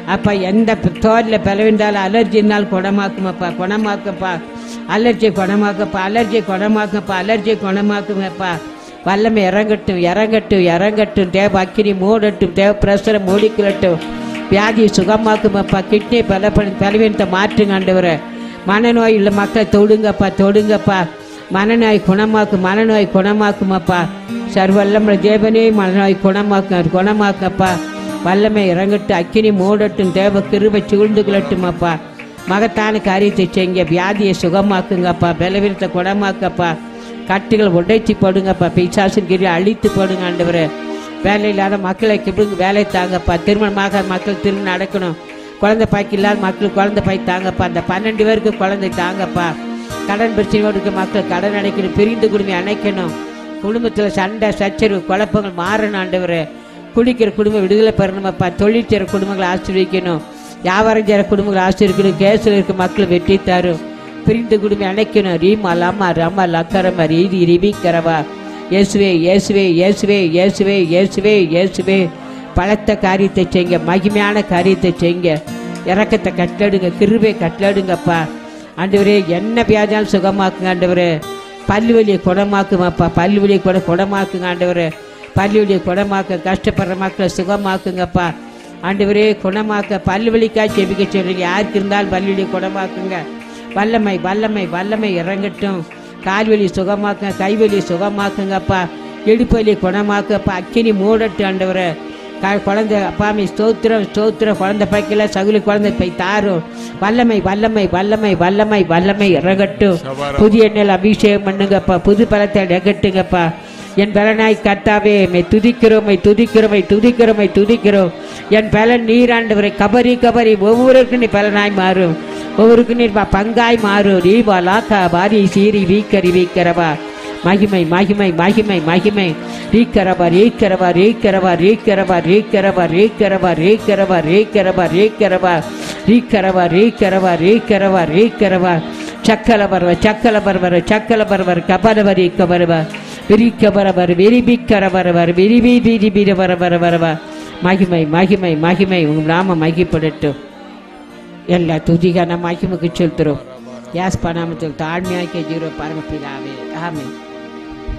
அப்பா எந்த தோலில் பலவிருந்தாலும் அலர்ஜினால் குணமாக்குமப்பா, குணமாக்கப்பா. Allergy குணமாக்கப்பா, allergy குணமாக்கப்பா, allergy குணமாக்குமப்பா. வல்லமை இறங்கட்டும், இறங்கட்டும், இறங்கட்டும். தேவ அக்கினி மூடட்டும், தேவ பிரசரம் மூடிக்கொள்ளட்டும். வியாதியை சுகமாக்குமப்பா. கிட்னி பலவீனத்தை மாற்றுங்க ஆண்டவரே. மனநோய் உள்ள மக்களை தொடுங்கப்பா, தொடுங்கப்பா. மனநோய் குணமாக்கும், மனநோய் குணமாக்குமப்பா. சர்வல்லமுள்ள தேவனே மனநோய் குணமாக்கப்பா. வல்லமை இறங்கட்டும், அக்கினி மூடட்டும், தேவ கிருபை சூழ்ந்து கொள்ளட்டுமப்பா. மகத்தான காரியத்தை செய்யுங்க. வியாதியை சுகமாக்குங்கப்பா, பலவீனத்தை குணமாக்கப்பா. கட்டுகள் உடைச்சி போடுங்கப்பா, பிசாசின் கிரியை அழித்து போடுங்க ஆண்டவரே. வேலை இல்லாத மக்களை வேலை தாங்கப்பா. திருமணமாக மக்கள் திருமணம் நடக்கணும். குழந்தை பாய்க்கு இல்லாத மக்கள் குழந்தை பாய் தாங்கப்பா. அந்த 12 பேருக்கு குழந்தை தாங்கப்பா. கடன் பிரச்சனையோடு இருக்க மக்கள் கடன் அணைக்கணும், பிரிந்து குடும்பம் அணைக்கணும். குடும்பத்தில் சண்டை சச்சரவு குழப்பங்கள் மாறணும் ஆண்டவரே. குடிக்கிற குடும்பம் விடுதலை பெறணுமப்பா. தொழில் செய்கிற குடும்பங்களை ஆசீர்வதிக்கணும், வியாபாரம் செய்கிற குடும்பங்களை ஆசீர்வதிக்கணும். கேஸில் இருக்க மக்கள் வெற்றி தரும், பிரிந்து குடும்பம் அணைக்கணும். ரீமா லம்மா ரம்மா லக்கரமா ரீதி ரிபிக்கிறவா. இயேசுவே இயேசுவே இயேசுவே இயேசுவே இயேசுவே இயேசுவே. பலத்த காரியத்தை செய்யுங்க, மகிமையான காரியத்தை செய்யுங்க. இறக்கத்தை கட்டடுங்க, கிருபை கட்டடுங்கப்பா ஆண்டவரே. என்ன வியாதியாலும் சுகமாக்குங்க ஆண்டவரே. பல்வலியை குணமாக்குமாப்பா, பல்வலியை குணமாக்குங்க ஆண்டவரே. பல்வலியை குணமாக்க, கஷ்டப்படுற மக்களை சுகமாக்குங்கப்பா ஆண்டவரே. குணமாக்க, பல்வலிக்காய் செபிக்க சொல்றீங்க. யாருக்கு இருந்தாலும் பல்வலியை குணமாக்குங்க. வல்லமை வல்லமை வல்லமை இறங்கட்டும். கால்வலி சுகமாக்குங்க, கைவலி சுகமாக்குங்கப்பா. இடுப்பலி குணமாக்கப்பா. அக்கினி மூடட்டு ஆண்டவரே. குழந்தை அப்பாமி ஸ்தோத்திரம் ஸ்தோத்திரம். குழந்தை பைக்கல சகுலி குழந்தை பை தாரும். வல்லமை வல்லமை வல்லமை வல்லமை வல்லமை இறங்கட்டும். புதிய எண்ணெயில் அபிஷேகம் பண்ணுங்கப்பா, புது பலத்தை இறங்கட்டுங்கப்பா. என் பலனாய் கர்த்தாவே மை துதிக்கிறோம், மை துதிக்கிறோம், மை துதிக்கிறோம், மை துதிக்கிறோம். என் பலன் நீராண்டவரை கபரி கபரி. ஒவ்வொருக்கும் நீ பலனாய் மாறும், ஒவ்வொருக்கு நீர் பங்காய் மாறும். ரீபா லாக்கா பாரி சீரி வீக்கரி வீக்கிறவா. மகிமை மகிமை மகிமை மகிமை. ரீக்கரவா ரீக்கரவா ரீக்கரவா ரீக்கரவா ரீக்கரவா ரீக்கரவா ரீக்கரவா ரீக்கரவா ரீக்கரவா ரீக்கரவா ரீக்கரவா ரீக்கரவா ரீக்கரவா. சக்கல பரவ சக்கல பரவர சக்கல பரவர் கபரவரி கபரவ விரிக்க பரவர் விரிபிக்கர பரவர் விரிபி விரிபிர வர வர வரவா. மகிமை மகிமை மகிமை. உங்க நாம மகிப்படட்டும். எல்லா துதிகான மகிமுக்கு செலுத்துறோம். யாஸ் பணாமத்தில் தாழ்மையாக்கிய ஜீரோ பரமபிதாவே ஆமென்.